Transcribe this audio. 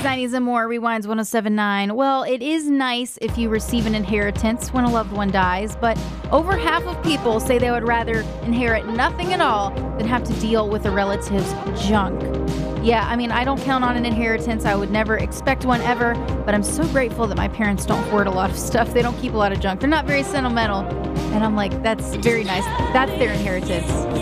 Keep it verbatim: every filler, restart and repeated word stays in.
eighties, nineties, and more. Rewinds one oh seven point nine. Well, it is nice if you receive an inheritance when a loved one dies, but over half of people say they would rather inherit nothing at all than have to deal with a relative's junk. Yeah, I mean, I don't count on an inheritance. I would never expect one ever, but I'm so grateful that my parents don't hoard a lot of stuff. They don't keep a lot of junk. They're not very sentimental. And I'm like, that's very nice. That's their inheritance.